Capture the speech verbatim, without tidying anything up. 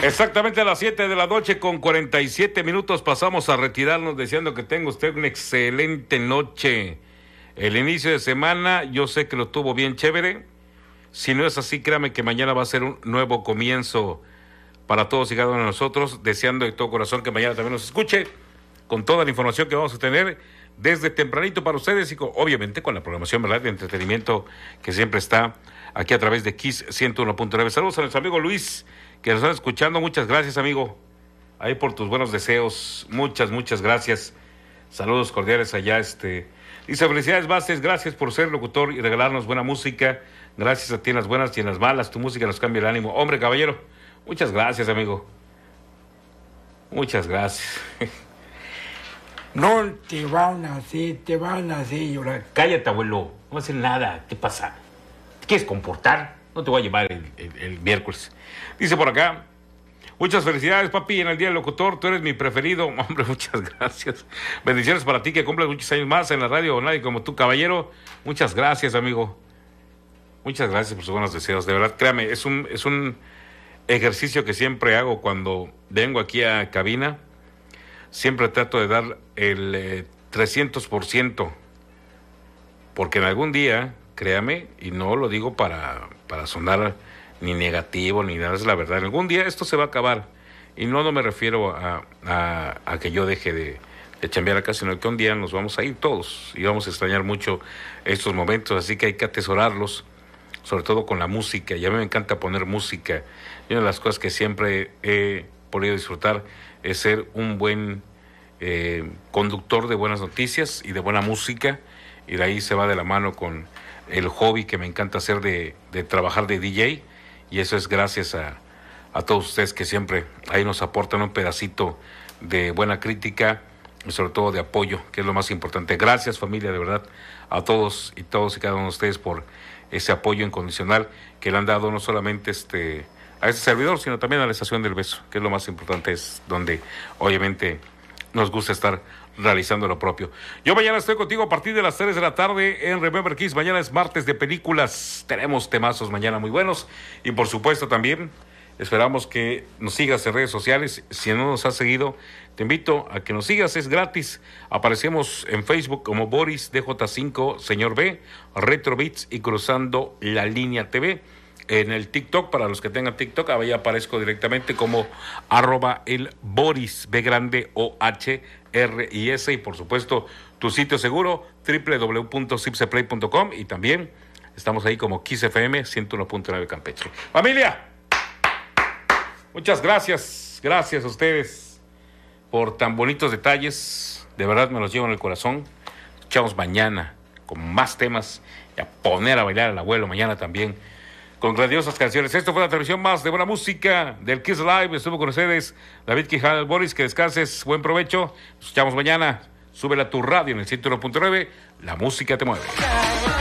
Exactamente a las siete de la noche con cuarenta y siete minutos pasamos a retirarnos deseando que tenga usted una excelente noche. El inicio de semana yo sé que lo tuvo bien chévere. Si no es así, créame que mañana va a ser un nuevo comienzo para todos y cada uno de nosotros, deseando de todo corazón que mañana también nos escuche con toda la información que vamos a tener desde tempranito para ustedes y con, obviamente con la programación, ¿verdad?, de entretenimiento que siempre está aquí a través de Kiss ciento uno punto nueve. Saludos a nuestro amigo Luis, que nos está escuchando. Muchas gracias, amigo, ahí por tus buenos deseos. Muchas, muchas gracias. Saludos cordiales allá. Este dice: felicidades, Vázquez, gracias por ser locutor y regalarnos buena música. Gracias a ti en las buenas y en las malas. Tu música nos cambia el ánimo. Hombre, caballero, muchas gracias, amigo. Muchas gracias. No te van a hacer, te van a hacer llorar. Cállate, abuelo, no va a hacer nada. ¿Qué pasa? ¿Te quieres comportar? No te voy a llevar el, el, el miércoles. Dice por acá: muchas felicidades, papi, en el Día del Locutor. Tú eres mi preferido. Hombre, muchas gracias. Bendiciones para ti, que cumplas muchos años más en la radio. Nadie como tú, caballero. Muchas gracias, amigo. Muchas gracias por sus buenos deseos. De verdad, créame, es un, es un ejercicio que siempre hago cuando vengo aquí a cabina. Siempre trato de dar el eh, trescientos por ciento, porque en algún día, créame, y no lo digo para, para sonar ni negativo ni nada, es la verdad, en algún día esto se va a acabar, y no, no me refiero a, a, a que yo deje de, de chambear acá, sino que un día nos vamos a ir todos, y vamos a extrañar mucho estos momentos, así que hay que atesorarlos, sobre todo con la música, y a mí me encanta poner música, y una de las cosas que siempre he podido disfrutar es ser un buen eh, conductor de buenas noticias y de buena música, y de ahí se va de la mano con el hobby que me encanta hacer de, de trabajar de D J, y eso es gracias a, a todos ustedes que siempre ahí nos aportan un pedacito de buena crítica y sobre todo de apoyo, que es lo más importante. Gracias, familia, de verdad, a todos y todos y cada uno de ustedes por ese apoyo incondicional que le han dado no solamente este a este servidor, sino también a la Estación del Beso, que es lo más importante, es donde obviamente nos gusta estar realizando lo propio. Yo mañana estoy contigo a partir de las tres de la tarde en Remember Kiss. Mañana es martes de películas, tenemos temazos mañana muy buenos, y por supuesto también esperamos que nos sigas en redes sociales. Si no nos has seguido, te invito a que nos sigas, es gratis. Aparecemos en Facebook como Boris D J cinco, Señor B, Retro Beats y Cruzando la Línea T V. En el TikTok, para los que tengan TikTok, ahí aparezco directamente como arroba el Boris, B grande O H R I S, y por supuesto tu sitio seguro, doble u doble u doble u punto zipseplay punto com, y también estamos ahí como Kiss F M ciento uno punto nueve Campeche. Familia, muchas gracias, gracias a ustedes por tan bonitos detalles, de verdad me los llevo en el corazón. Escuchamos mañana con más temas y a poner a bailar al abuelo mañana también, con grandiosas canciones. Esto fue la transmisión más de buena música del Kiss Live. Estuvo con ustedes David Quijano, Boris. Que descanses, buen provecho. Nos escuchamos mañana. Súbela a tu radio en el ciento uno punto nueve. La música te mueve.